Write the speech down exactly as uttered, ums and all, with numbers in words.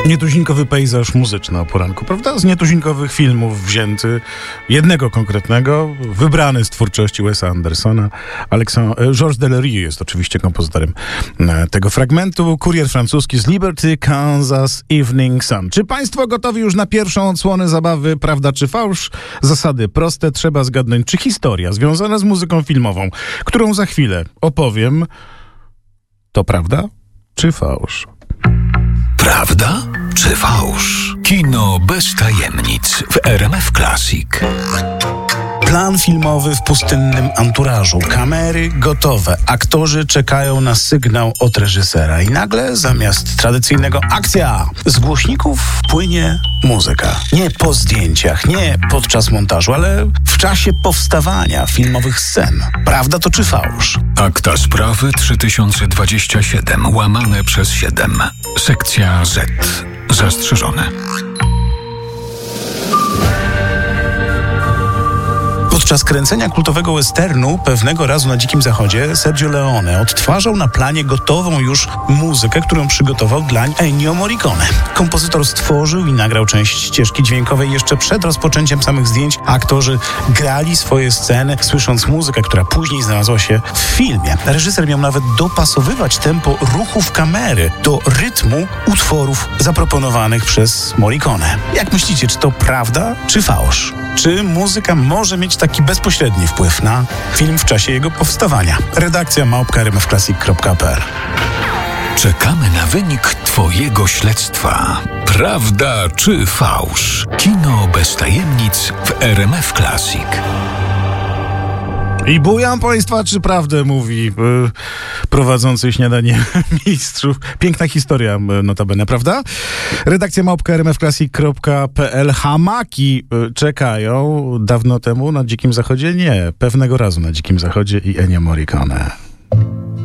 Nietuzinkowy pejzaż muzyczny o poranku, prawda? Z nietuzinkowych filmów wzięty, jednego konkretnego, wybrany z twórczości Wesa Andersona. Alexandre, Georges Delerue jest oczywiście kompozytorem tego fragmentu. Kurier francuski z Liberty, Kansas Evening Sun. Czy państwo gotowi już na pierwszą odsłonę zabawy Prawda czy Fałsz? Zasady proste, trzeba zgadnąć, czy historia związana z muzyką filmową, którą za chwilę opowiem, to prawda czy fałsz? Prawda czy fałsz? Kino bez tajemnic w R M F Classic. Plan filmowy w pustynnym anturażu. Kamery gotowe. Aktorzy czekają na sygnał od reżysera. I nagle zamiast tradycyjnego akcja z głośników płynie muzyka. Nie po zdjęciach, nie podczas montażu, ale w czasie powstawania filmowych scen. Prawda to czy fałsz? Akta sprawy trzy tysiące dwadzieścia siedem łamane przez siedem. Sekcja Z. Zastrzeżone. Podczas kręcenia kultowego westernu Pewnego razu na Dzikim Zachodzie Sergio Leone odtwarzał na planie gotową już muzykę, którą przygotował dlań Ennio Morricone. Kompozytor stworzył i nagrał część ścieżki dźwiękowej jeszcze przed rozpoczęciem samych zdjęć. Aktorzy grali swoje sceny, słysząc muzykę, która później znalazła się w filmie. Reżyser miał nawet dopasowywać tempo ruchów kamery do rytmu utworów zaproponowanych przez Morricone. Jak myślicie, czy to prawda, czy fałsz? Czy muzyka może mieć taki bezpośredni wpływ na film w czasie jego powstawania? Redakcja małpka r m f classic kropka p l. Czekamy na wynik twojego śledztwa. Prawda czy fałsz? Kino bez tajemnic w R M F Classic. I bujam państwa, czy prawdę mówi yy, prowadzący śniadanie mistrzów. Piękna historia, notabene, prawda? Redakcja małpka r m f classic kropka p l. Hamaki yy, czekają dawno temu na Dzikim Zachodzie? Nie, pewnego razu na Dzikim Zachodzie i Ennio Morricone.